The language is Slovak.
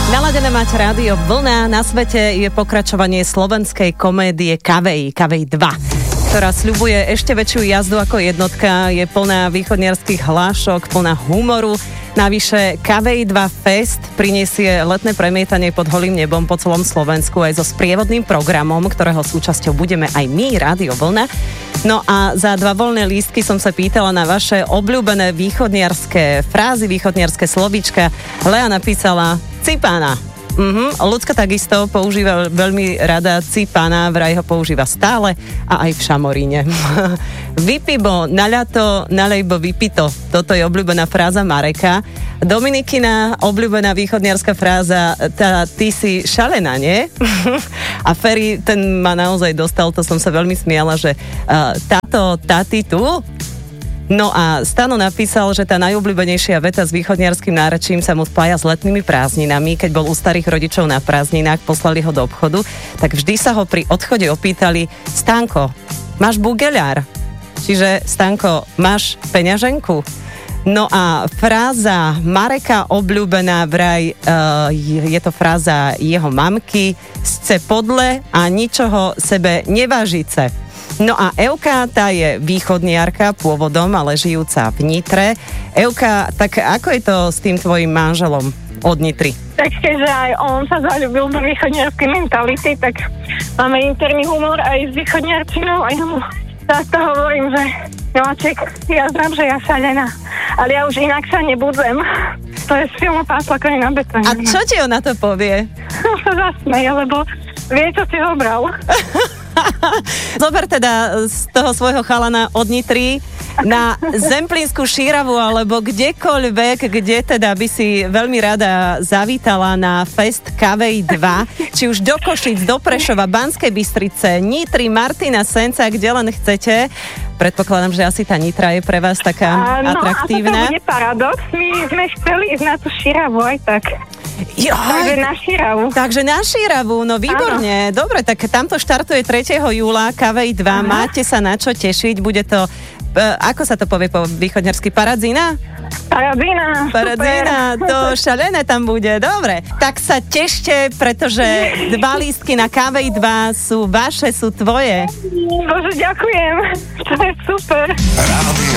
Naladené máte rádio Vlna. Na svete je pokračovanie slovenskej komédie Kavej 2, ktorá sľubuje ešte väčšiu jazdu ako jednotka. Je plná východniarských hlášok, plná humoru. Navyše Kavej 2 Fest prinesie letné premietanie pod holým nebom po celom Slovensku aj so sprievodným programom, ktorého súčasťou budeme aj my, Rádio Vlna. No a za 2 voľné lístky som sa pýtala na vaše obľúbené východniarské frázy, východniarské slovíčka. Lea napísala cipána. Ľudská takisto používa veľmi rada cipána, vraj ho používa stále a aj v Šamoríne. Vypibo, naľato, nalejbo, vypito. Toto je obľúbená fráza Mareka. Dominikina obľúbená východniarska fráza, ty si šalená, nie? A Ferry, ten ma naozaj dostal, to som sa veľmi smiala, že táty tu. No a Stano napísal, že tá najobľúbenejšia veta s východniarským nárečím sa mu spája s letnými prázdninami. Keď bol u starých rodičov na prázdninách, poslali ho do obchodu, tak vždy sa ho pri odchode opýtali: Stanko, máš bugeľár? Čiže Stanko, máš peňaženku? No a fráza Mareka obľúbená vraj, je to fráza jeho mamky: sce podle a ničoho sebe nevážice. No a Evka, tá je východniarka pôvodom, ale žijúca v Nitre. Evka, tak ako je to s tým tvojim manželom od Nitry? Tak keďže aj on sa zaľúbil do východniarskej mentality, tak máme interný humor aj s východniarčinou a ja mu často hovorím, že Joláček, ja znam, že ja šalená, ale ja už inak sa nebudem. To je z filmu Páslakový na betóne. A čo ti on na to povie? On sa zasmeje, lebo vie, čo si ho bral. Zober teda z toho svojho chalana od Nitry na Zemplínsku Šíravu alebo kdekoľvek, kde teda by si veľmi rada zavítala na Fest Kavej 2, či už do Košíc, do Prešova, Banskej Bystrice, Nitry, Martina, Senca, kde len chcete. Predpokladám, že asi tá Nitra je pre vás taká atraktívna. No a to bude paradox, my sme chceli ísť na tú Šíravu aj tak. Takže na Šíravu. Takže na Šíravu, no výborne. Áno. Dobre, tak tamto štartuje 3. júla Kavej 2. Aha. Máte sa na čo tešiť. Bude to, ako sa to povie po východňarsky, paradzína? Paradzína, to šalené tam bude. Dobre, tak sa tešte, pretože 2 lístky na Kavej 2 sú vaše, sú tvoje. Bože, ďakujem. To je super.